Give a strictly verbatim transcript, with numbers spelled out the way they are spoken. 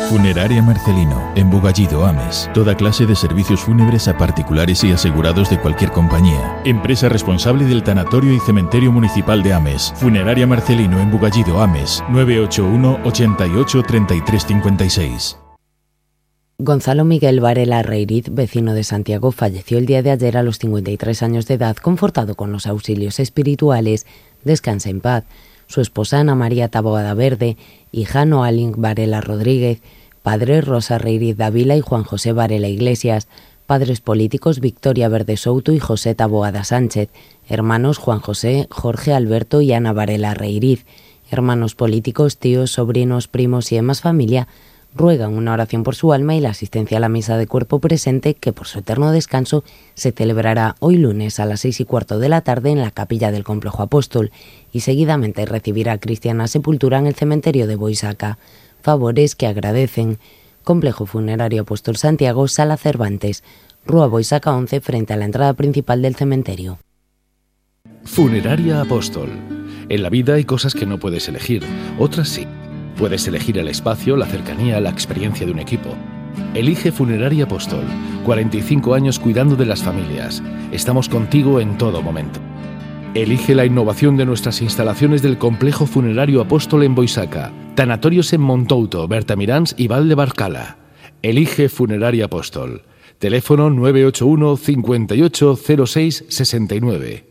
Funeraria Marcelino, en Bugallido, Ames. Toda clase de servicios fúnebres a particulares y asegurados de cualquier compañía. Empresa responsable del Tanatorio y Cementerio Municipal de Ames. Funeraria Marcelino, en Bugallido, Ames. nueve ocho uno, ochenta y ocho, treinta y tres cincuenta y seis. Gonzalo Miguel Varela Reiriz, vecino de Santiago, falleció el día de ayer a los cincuenta y tres años de edad, confortado con los auxilios espirituales. Descansa en paz. Su esposa Ana María Taboada Verde, hija Noaling Varela Rodríguez, padre Rosa Reiriz Dávila y Juan José Varela Iglesias, padres políticos Victoria Verde Souto y José Taboada Sánchez, hermanos Juan José, Jorge Alberto y Ana Varela Reiriz, hermanos políticos, tíos, sobrinos, primos y demás familia, ruegan una oración por su alma y la asistencia a la misa de cuerpo presente que por su eterno descanso se celebrará hoy lunes a las seis y cuarto de la tarde en la capilla del Complejo Apóstol y seguidamente recibirá cristiana sepultura en el cementerio de Boisaca. Favores que agradecen. Complejo Funerario Apóstol Santiago, Sala Cervantes, Rúa Boisaca once, frente a la entrada principal del cementerio. Funeraria Apóstol. En la vida hay cosas que no puedes elegir, otras sí. Puedes elegir el espacio, la cercanía, la experiencia de un equipo. Elige Funeraria Apóstol. cuarenta y cinco años cuidando de las familias. Estamos contigo en todo momento. Elige la innovación de nuestras instalaciones del Complejo Funerario Apóstol en Boisaca. Tanatorios en Montouto, Bertamiráns y Valdebarcala. Elige Funeraria Apóstol. Teléfono nueve ocho uno, cincuenta y ocho, cero seis, sesenta y nueve.